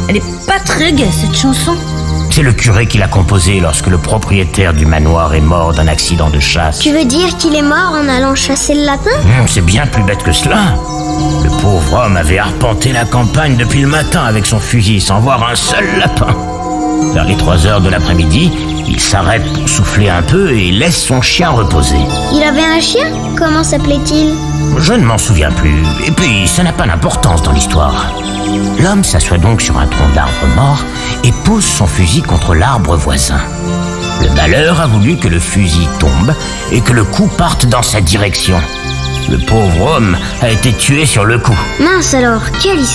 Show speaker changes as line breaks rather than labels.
Elle est pas très gaie, cette chanson.
C'est le curé qui l'a composée lorsque le propriétaire du manoir est mort d'un accident de chasse.
Tu veux dire qu'il est mort en allant chasser le lapin?
C'est bien plus bête que cela. Le pauvre homme avait arpenté la campagne depuis le matin avec son fusil sans voir un seul lapin. Vers les 3h de l'après-midi, il s'arrête pour souffler un peu et laisse son chien reposer.
Il avait un chien? Comment s'appelait-il?
Je ne m'en souviens plus, et puis ça n'a pas d'importance dans l'histoire. L'homme s'assoit donc sur un tronc d'arbre mort et pose son fusil contre l'arbre voisin. Le malheur a voulu que le fusil tombe et que le coup parte dans sa direction. Le pauvre homme a été tué sur le coup.
Mince alors, quelle histoire!